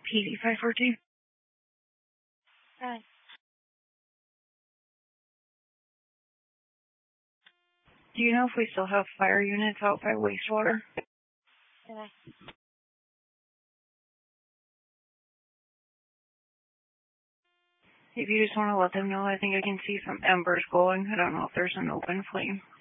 PD 542. Hi. Do you know if we still have fire units out by wastewater? Yeah. If you just want to let them know, I think I can see some embers glowing. I don't know if there's an open flame.